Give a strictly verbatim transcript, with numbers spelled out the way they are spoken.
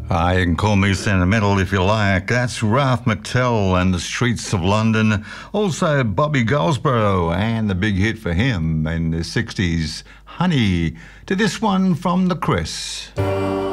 Ah, you can call me sentimental if you like. That's Ralph McTell and the Streets of London. Also Bobby Goldsboro and the big hit for him in the sixties, Honey. To this one from the Chris.